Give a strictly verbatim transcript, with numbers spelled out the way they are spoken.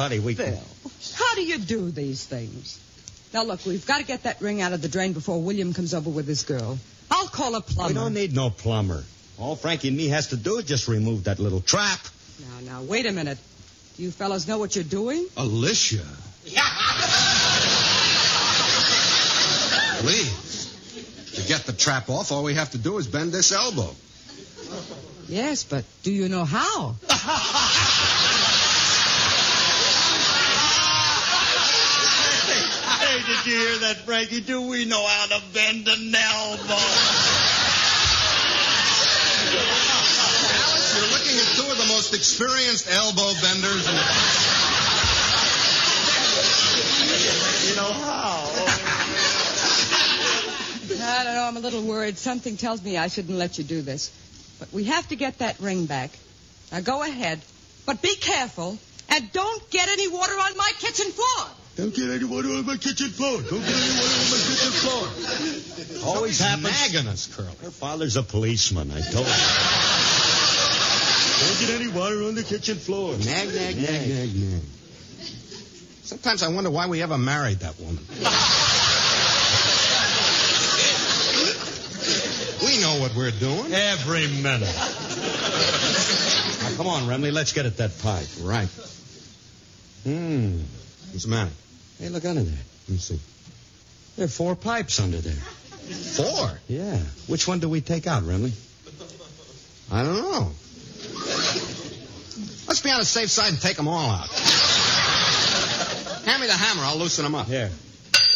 honey, we can... Phil, how do you do these things? Now, look, we've got to get that ring out of the drain before William comes over with his girl. I'll call a plumber. We don't need no plumber. All Frankie and me has to do is just remove that little trap. Now, now, wait a minute. Do you fellas know what you're doing? Alicia. Please. To get the trap off, all we have to do is bend this elbow. Yes, but do you know how? Hey, did you hear that, Frankie? Do we know how to bend an elbow? Alice, you're looking at two of the most experienced elbow benders in the... You know how? I don't know. I'm a little worried. Something tells me I shouldn't let you do this. But we have to get that ring back. Now, go ahead. But be careful. And don't get any water on my kitchen floor. Don't get any water on my kitchen floor. Don't get any water on my kitchen floor. Always happens. Nagging us, Curly. Her father's a policeman, I told you. Don't get any water on the kitchen floor. Nag, nag, nag, nag, nag. Sometimes I wonder why we ever married that woman. We know what we're doing. Every minute. Now, come on, Remley, let's get at that pipe. Right. Hmm. What's the matter? Hey, look under there. Let me see. There are four pipes under there. Four? Yeah. Which one do we take out, Remley? I don't know. Let's be on the safe side and take them all out. Hand me the hammer. I'll loosen them up. Here.